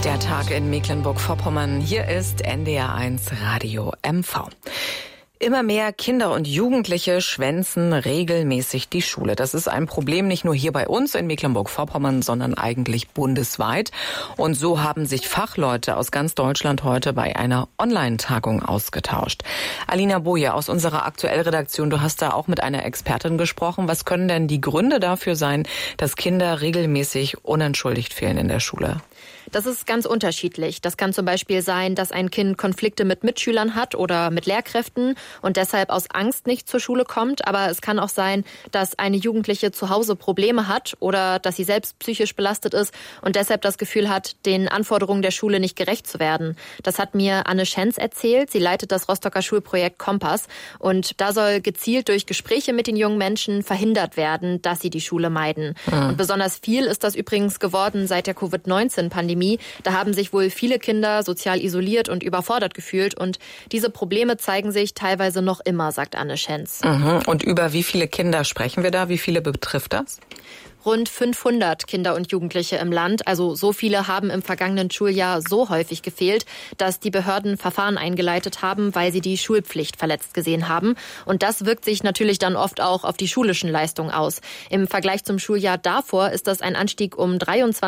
Der Tag in Mecklenburg-Vorpommern. Hier ist NDR1 Radio MV. Immer mehr Kinder und Jugendliche schwänzen regelmäßig die Schule. Das ist ein Problem nicht nur hier bei uns in Mecklenburg-Vorpommern, sondern eigentlich bundesweit. Und so haben sich Fachleute aus ganz Deutschland heute bei einer Online-Tagung ausgetauscht. Alina Boje aus unserer Aktuellredaktion, du hast da auch mit einer Expertin gesprochen. Was können denn die Gründe dafür sein, dass Kinder regelmäßig unentschuldigt fehlen in der Schule? Das ist ganz unterschiedlich. Das kann zum Beispiel sein, dass ein Kind Konflikte mit Mitschülern hat oder mit Lehrkräften und deshalb aus Angst nicht zur Schule kommt. Aber es kann auch sein, dass eine Jugendliche zu Hause Probleme hat oder dass sie selbst psychisch belastet ist und deshalb das Gefühl hat, den Anforderungen der Schule nicht gerecht zu werden. Das hat mir Anne Schenz erzählt. Sie leitet das Rostocker Schulprojekt Kompass. Und da soll gezielt durch Gespräche mit den jungen Menschen verhindert werden, dass sie die Schule meiden. Und besonders viel ist das übrigens geworden seit der Covid-19-Pandemie. Da haben sich wohl viele Kinder sozial isoliert und überfordert gefühlt. Und diese Probleme zeigen sich teilweise noch immer, sagt Anne Schenz. Und über wie viele Kinder sprechen wir da? Wie viele betrifft das? Rund 500 Kinder und Jugendliche im Land. Also so viele haben im vergangenen Schuljahr so häufig gefehlt, dass die Behörden Verfahren eingeleitet haben, weil sie die Schulpflicht verletzt gesehen haben. Und das wirkt sich natürlich dann oft auch auf die schulischen Leistungen aus. Im Vergleich zum Schuljahr davor ist das ein Anstieg um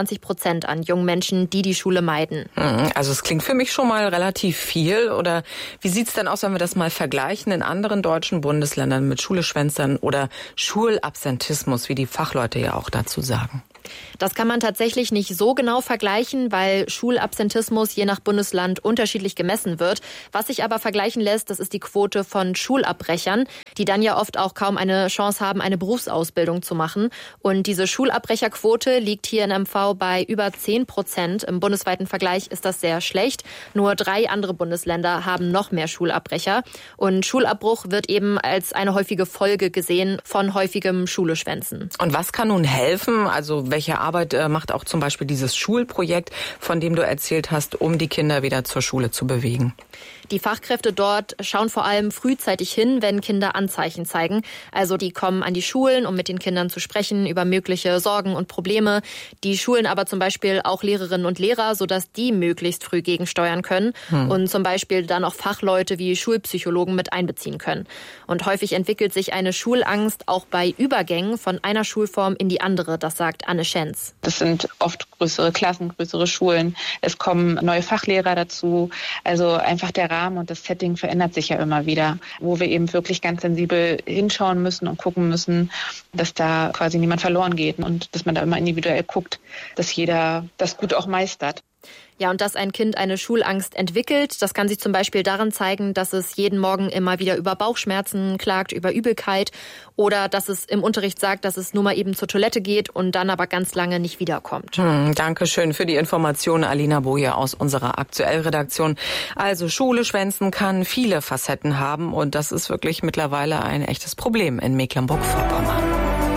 23% an jungen Menschen, die die Schule meiden. Also es klingt für mich schon mal relativ viel. Oder wie sieht's denn aus, wenn wir das mal vergleichen in anderen deutschen Bundesländern mit Schuleschwänzern oder Schulabsentismus, wie die Fachleute ja auch dazu sagen? Das kann man tatsächlich nicht so genau vergleichen, weil Schulabsentismus je nach Bundesland unterschiedlich gemessen wird. Was sich aber vergleichen lässt, das ist die Quote von Schulabbrechern, die dann ja oft auch kaum eine Chance haben, eine Berufsausbildung zu machen. Und diese Schulabbrecherquote liegt hier in MV bei über 10%. Im bundesweiten Vergleich ist das sehr schlecht. Nur 3 andere Bundesländer haben noch mehr Schulabbrecher. Und Schulabbruch wird eben als eine häufige Folge gesehen von häufigem Schuleschwänzen. Und was kann nun helfen? Also welche Arbeit macht auch zum Beispiel dieses Schulprojekt, von dem du erzählt hast, um die Kinder wieder zur Schule zu bewegen? Die Fachkräfte dort schauen vor allem frühzeitig hin, wenn Kinder Anzeichen zeigen. Also die kommen an die Schulen, um mit den Kindern zu sprechen über mögliche Sorgen und Probleme. Die schulen aber zum Beispiel auch Lehrerinnen und Lehrer, sodass die möglichst früh gegensteuern können und zum Beispiel dann auch Fachleute wie Schulpsychologen mit einbeziehen können. Und häufig entwickelt sich eine Schulangst auch bei Übergängen von einer Schulform in die andere, das sagt Anne Schenz. Das sind oft größere Klassen, größere Schulen. Es kommen neue Fachlehrer dazu. Also einfach der Rahmen und das Setting verändert sich ja immer wieder, wo wir eben wirklich ganz sensibel hinschauen müssen und gucken müssen, dass da quasi niemand verloren geht und dass man da immer individuell guckt, dass jeder das gut auch meistert. Ja, und dass ein Kind eine Schulangst entwickelt, das kann sich zum Beispiel daran zeigen, dass es jeden Morgen immer wieder über Bauchschmerzen klagt, über Übelkeit oder dass es im Unterricht sagt, dass es nur mal eben zur Toilette geht und dann aber ganz lange nicht wiederkommt. Dankeschön für die Information, Alina Boje aus unserer Aktuellredaktion. Also Schule schwänzen kann viele Facetten haben und das ist wirklich mittlerweile ein echtes Problem in Mecklenburg-Vorpommern.